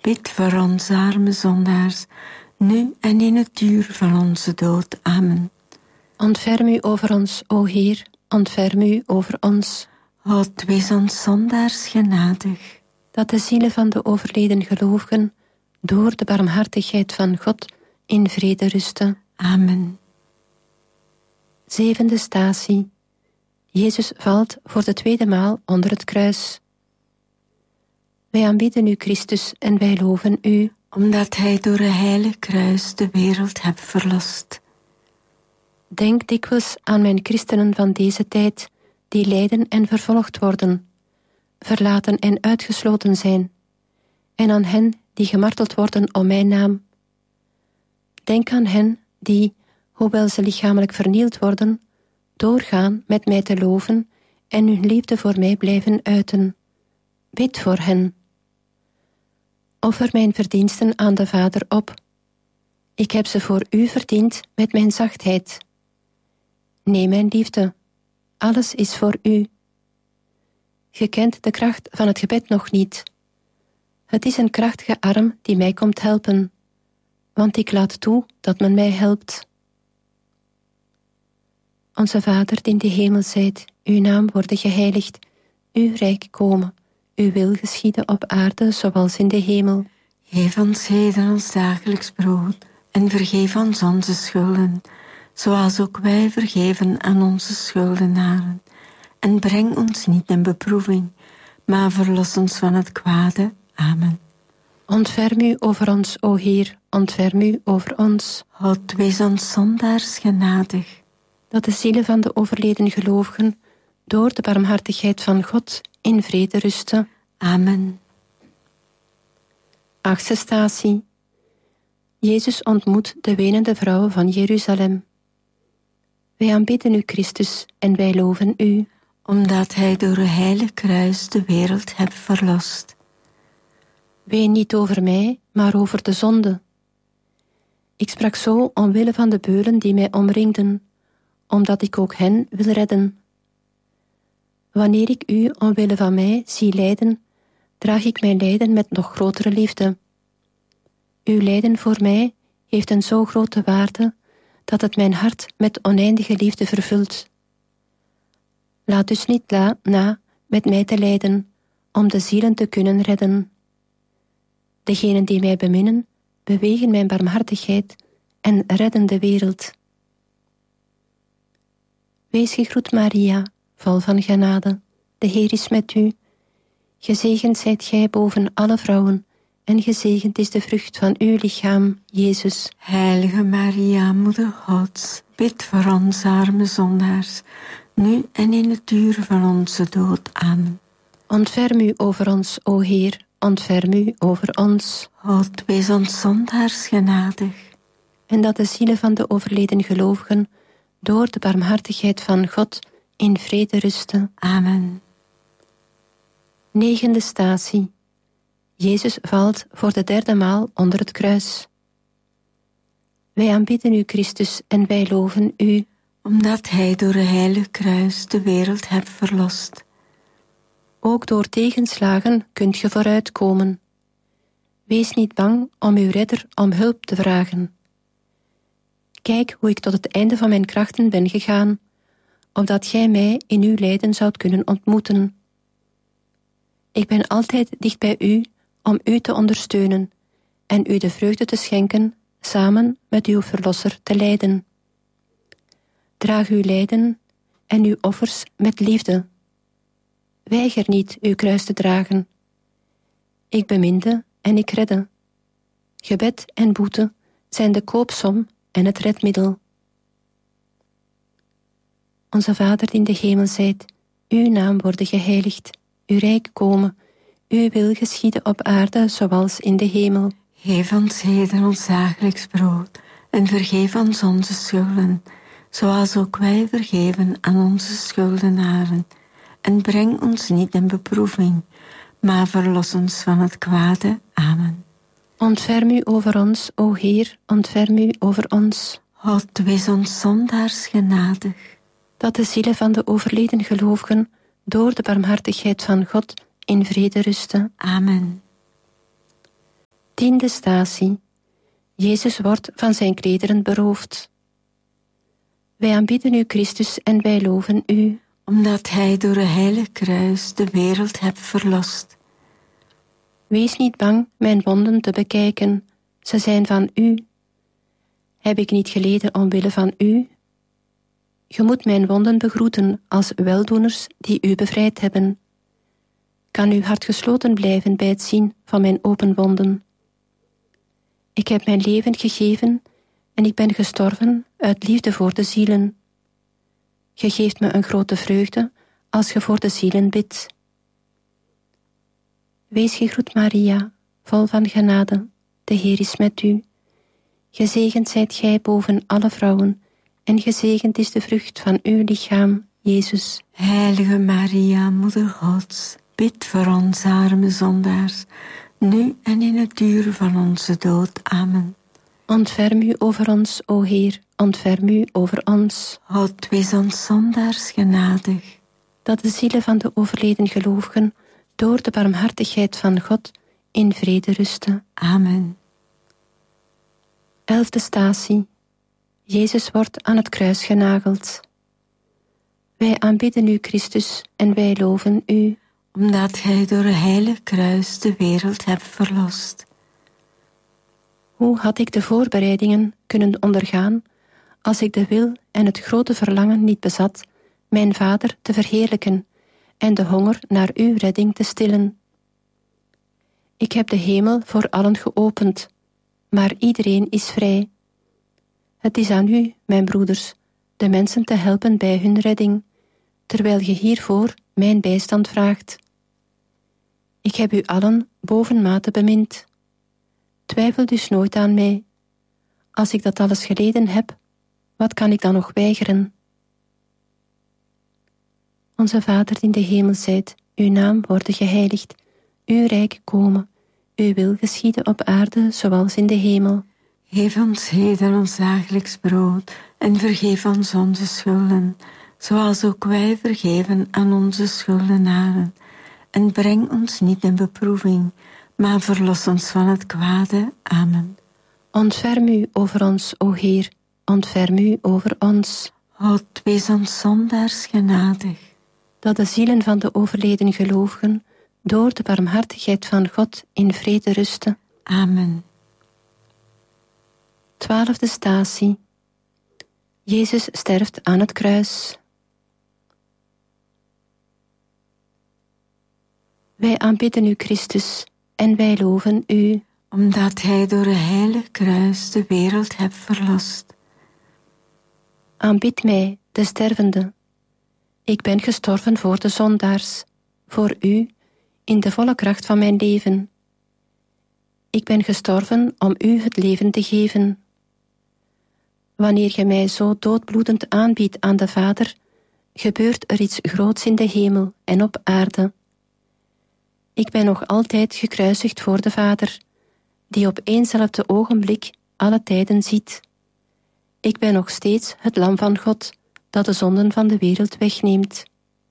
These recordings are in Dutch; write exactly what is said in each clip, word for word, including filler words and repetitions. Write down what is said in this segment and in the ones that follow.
bid voor ons arme zondaars, nu en in het uur van onze dood. Amen. Ontferm u over ons, o Heer, ontferm u over ons. God, wees ons zondaars genadig. Dat de zielen van de overleden gelovigen door de barmhartigheid van God in vrede rusten. Amen. Zevende statie. Jezus valt voor de tweede maal onder het kruis. Wij aanbidden u, Christus, en wij loven u, omdat hij door het heilige kruis de wereld hebt verlost. Denk dikwijls aan mijn christenen van deze tijd, die lijden en vervolgd worden, verlaten en uitgesloten zijn, en aan hen die gemarteld worden om mijn naam. Denk aan hen die, hoewel ze lichamelijk vernield worden, doorgaan met mij te loven en hun liefde voor mij blijven uiten. Bid voor hen. Offer mijn verdiensten aan de Vader op. Ik heb ze voor u verdiend met mijn zachtheid. Neem mijn liefde. Alles is voor u. Je kent de kracht van het gebed nog niet. Het is een krachtige arm die mij komt helpen, want ik laat toe dat men mij helpt. Onze Vader die in de hemel zijt, uw naam worden geheiligd, uw rijk komen, uw wil geschieden op aarde zoals in de hemel. Geef ons heden ons dagelijks brood en vergeef ons onze schulden, zoals ook wij vergeven aan onze schuldenaren. En breng ons niet in beproeving, maar verlos ons van het kwade. Amen. Ontferm u over ons, o Heer, ontferm u over ons. God, wees ons zondaars genadig. Dat de zielen van de overleden gelovigen door de barmhartigheid van God in vrede rusten. Amen. Achtste statie. Jezus ontmoet de wenende vrouw van Jeruzalem. Wij aanbidden u, Christus, en wij loven u, omdat hij door het heilige kruis de wereld hebt verlost. Ween niet over mij, maar over de zonde. Ik sprak zo omwille van de beulen die mij omringden, omdat ik ook hen wil redden. Wanneer ik u omwille van mij zie lijden, draag ik mijn lijden met nog grotere liefde. Uw lijden voor mij heeft een zo grote waarde, dat het mijn hart met oneindige liefde vervult. Laat dus niet la, na met mij te lijden, om de zielen te kunnen redden. Degenen die mij beminnen, bewegen mijn barmhartigheid en redden de wereld. Wees gegroet, Maria, vol van genade. De Heer is met u. Gezegend zijt gij boven alle vrouwen, en gezegend is de vrucht van uw lichaam, Jezus. Heilige Maria, Moeder Gods, bid voor ons arme zondaars, nu en in het uur van onze dood. Amen. Ontferm u over ons, o Heer, ontferm u over ons. God, wees ons zondaars genadig. En dat de zielen van de overleden gelovigen door de barmhartigheid van God in vrede rusten. Amen. Negende statie. Jezus valt voor de derde maal onder het kruis. Wij aanbidden u, Christus, en wij loven u, omdat hij door het heilige kruis de wereld hebt verlost. Ook door tegenslagen kunt je vooruitkomen. Wees niet bang om uw redder om hulp te vragen. Kijk hoe ik tot het einde van mijn krachten ben gegaan, opdat gij mij in uw lijden zoudt kunnen ontmoeten. Ik ben altijd dicht bij u om u te ondersteunen en u de vreugde te schenken samen met uw Verlosser te lijden. Draag uw lijden en uw offers met liefde. Weiger niet uw kruis te dragen. Ik beminde en ik redde. Gebed en boete zijn de koopsom en het redmiddel. Onze Vader die in de hemel zijt, uw naam worden geheiligd, uw rijk komen, uw wil geschieden op aarde zoals in de hemel. Geef ons heden ons dagelijks brood en vergeef ons onze schulden, zoals ook wij vergeven aan onze schuldenaren. En breng ons niet in beproeving, maar verlos ons van het kwade. Amen. Ontferm u over ons, o Heer, ontferm u over ons. God, wees ons zondaars genadig. Dat de zielen van de overleden gelovigen door de barmhartigheid van God in vrede rusten. Amen. Tiende statie. Jezus wordt van zijn klederen beroofd. Wij aanbidden u, Christus, en wij loven u. Omdat hij door het heilige kruis de wereld hebt verlost. Wees niet bang mijn wonden te bekijken, ze zijn van u. Heb ik niet geleden omwille van u? Je moet mijn wonden begroeten als weldoeners die u bevrijd hebben. Kan uw hart gesloten blijven bij het zien van mijn open wonden? Ik heb mijn leven gegeven en ik ben gestorven uit liefde voor de zielen. Je geeft me een grote vreugde als je voor de zielen bidt. Wees gegroet, Maria, vol van genade, de Heer is met u. Gezegend zijt gij boven alle vrouwen, en gezegend is de vrucht van uw lichaam, Jezus. Heilige Maria, Moeder Gods, bid voor ons arme zondaars, nu en in het uur van onze dood. Amen. Ontferm u over ons, o Heer, ontferm u over ons. God, wees ons zondaars genadig. Dat de zielen van de overleden gelovigen door de barmhartigheid van God in vrede rusten. Amen. Elfde statie. Jezus wordt aan het kruis genageld. Wij aanbidden u, Christus, en wij loven u. Omdat gij door het heilige kruis de wereld hebt verlost. Hoe had ik de voorbereidingen kunnen ondergaan als ik de wil en het grote verlangen niet bezat mijn Vader te verheerlijken en de honger naar uw redding te stillen? Ik heb de hemel voor allen geopend, maar iedereen is vrij. Het is aan u, mijn broeders, de mensen te helpen bij hun redding, terwijl je hiervoor mijn bijstand vraagt. Ik heb u allen bovenmate bemind. Twijfel dus nooit aan mij. Als ik dat alles geleden heb, wat kan ik dan nog weigeren? Onze Vader die in de hemel zijt, uw naam worden geheiligd, uw rijk komen, uw wil geschieden op aarde zoals in de hemel. Geef ons heden ons dagelijks brood en vergeef ons onze schulden, zoals ook wij vergeven aan onze schuldenaren. En breng ons niet in beproeving, maar verlos ons van het kwade. Amen. Ontferm u over ons, o Heer, ontferm u over ons. God, wees ons zondaars genadig. Dat de zielen van de overleden gelovigen door de barmhartigheid van God in vrede rusten. Amen. Twaalfde statie. Jezus sterft aan het kruis. Wij aanbidden u, Christus, en wij loven u. Omdat hij door het heilige kruis de wereld hebt verlost. Aanbid mij, de stervende. Ik ben gestorven voor de zondaars, voor u, in de volle kracht van mijn leven. Ik ben gestorven om u het leven te geven. Wanneer je mij zo doodbloedend aanbiedt aan de Vader, gebeurt er iets groots in de hemel en op aarde. Ik ben nog altijd gekruisigd voor de Vader, die op éénzelfde ogenblik alle tijden ziet. Ik ben nog steeds het lam van God, dat de zonden van de wereld wegneemt.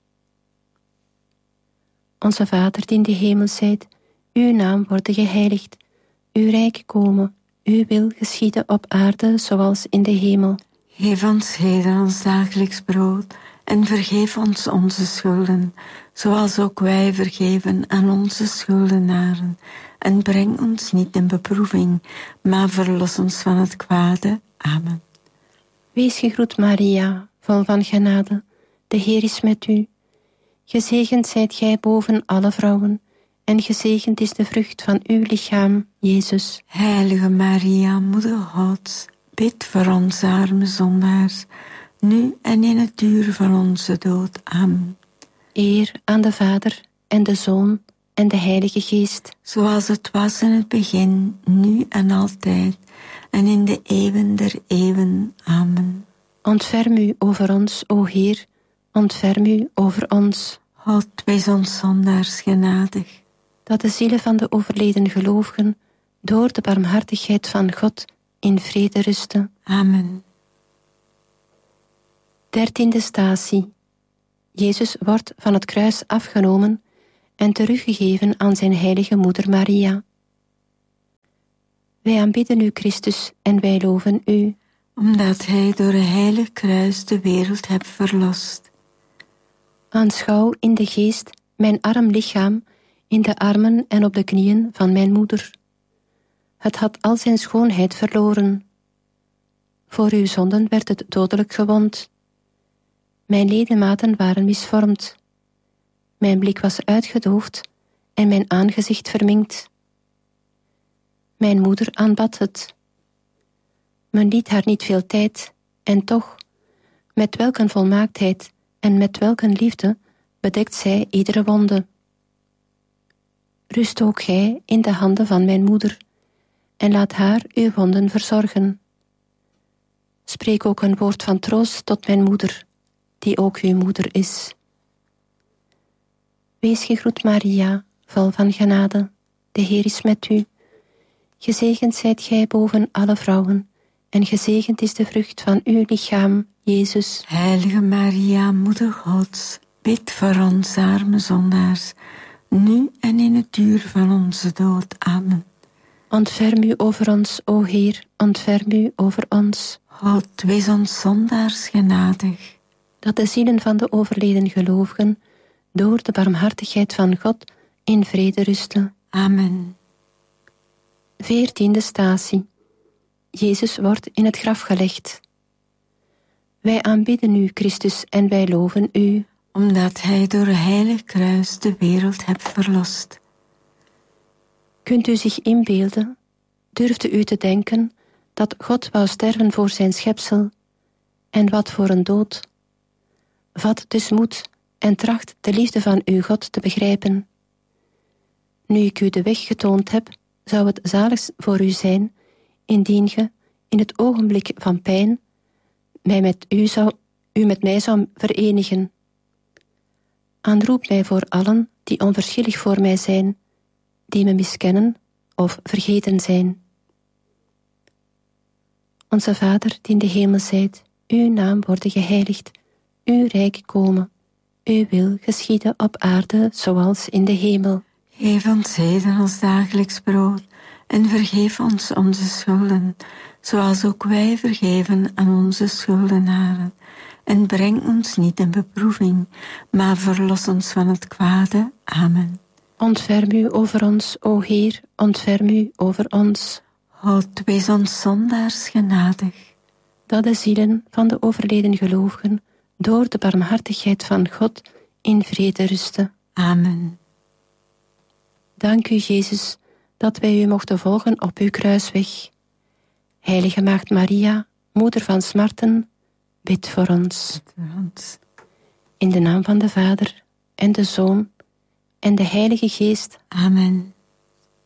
Onze Vader die in de hemel zijt, uw naam worden geheiligd, uw rijk komen, uw wil geschieden op aarde zoals in de hemel. Geef ons heden ons dagelijks brood en vergeef ons onze schulden, zoals ook wij vergeven aan onze schuldenaren. En breng ons niet in beproeving, maar verlos ons van het kwade. Amen. Wees gegroet, Maria, vol van genade, de Heer is met u. Gezegend zijt gij boven alle vrouwen, en gezegend is de vrucht van uw lichaam, Jezus. Heilige Maria, Moeder Gods, bid voor ons arme zondaars, nu en in het uur van onze dood. Amen. Eer aan de Vader en de Zoon en de Heilige Geest. Zoals het was in het begin, nu en altijd, en in de eeuwen der eeuwen. Amen. Ontferm u over ons, o Heer, ontferm u over ons. God, wees ons zondaars genadig. Dat de zielen van de overleden gelovigen door de barmhartigheid van God in vrede rusten. Amen. Dertiende statie. Jezus wordt van het kruis afgenomen en teruggegeven aan zijn heilige moeder Maria. Wij aanbidden u, Christus, en wij loven u. Omdat hij door een heilig kruis de wereld hebt verlost. Aanschouw in de geest mijn arm lichaam in de armen en op de knieën van mijn moeder. Het had al zijn schoonheid verloren. Voor uw zonden werd het dodelijk gewond. Mijn ledematen waren misvormd. Mijn blik was uitgedoofd en mijn aangezicht verminkt. Mijn moeder aanbad het. Men liet haar niet veel tijd, en toch, met welk een volmaaktheid en met welk een liefde bedekt zij iedere wonde. Rust ook gij in de handen van mijn moeder, en laat haar uw wonden verzorgen. Spreek ook een woord van troost tot mijn moeder, die ook uw moeder is. Wees gegroet, Maria, vol van genade, de Heer is met u. Gezegend zijt gij boven alle vrouwen, en gezegend is de vrucht van uw lichaam, Jezus. Heilige Maria, Moeder Gods, bid voor ons arme zondaars, nu en in het uur van onze dood. Amen. Ontferm u over ons, o Heer, ontferm u over ons. God, wees ons zondaars genadig. Dat de zielen van de overleden gelovigen door de barmhartigheid van God in vrede rusten. Amen. Veertiende statie. Jezus wordt in het graf gelegd. Wij aanbidden u, Christus, en wij loven u. Omdat hij door een heilig kruis de wereld hebt verlost. Kunt u zich inbeelden, durfde u te denken, dat God wou sterven voor zijn schepsel, en wat voor een dood. Vat dus moed en tracht de liefde van uw God te begrijpen. Nu ik u de weg getoond heb, zou het zaligst voor u zijn, indien ge, in het ogenblik van pijn, mij met u, zou, u met mij zou verenigen. Aanroep mij voor allen die onverschillig voor mij zijn, die me miskennen of vergeten zijn. Onze Vader, die in de hemel zijt, uw naam worden geheiligd, uw rijk komen, uw wil geschieden op aarde zoals in de hemel. Geef ons heden ons dagelijks brood en vergeef ons onze schulden, zoals ook wij vergeven aan onze schuldenaren. En breng ons niet in beproeving, maar verlos ons van het kwade. Amen. Ontferm u over ons, o Heer, ontferm u over ons. God, wees ons zondaars genadig. Dat de zielen van de overleden gelovigen door de barmhartigheid van God in vrede rusten. Amen. Dank u, Jezus, dat wij u mochten volgen op uw kruisweg. Heilige Maagd Maria, Moeder van smarten, bid voor ons. Bid voor ons. In de naam van de Vader en de Zoon en de Heilige Geest. Amen.